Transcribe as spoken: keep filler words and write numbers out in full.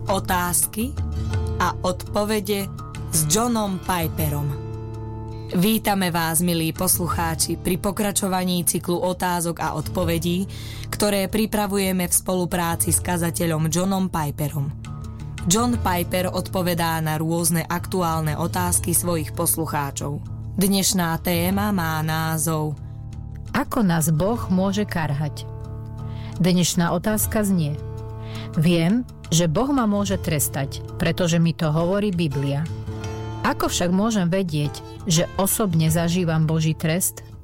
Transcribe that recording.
Otázky a odpovede s Johnom Piperom. Vítame vás, milí poslucháči, pri pokračovaní cyklu otázok a odpovedí, ktoré pripravujeme v spolupráci s kazateľom Johnom Piperom. John Piper odpovedá na rôzne aktuálne otázky svojich poslucháčov. Dnešná téma má názov Ako nás Boh môže karhať? Dnešná otázka znie: Viem, že Boh ma môže trestať, pretože mi to hovorí Biblia. Ako však môžem vedieť, že osobne zažívam Boží trest?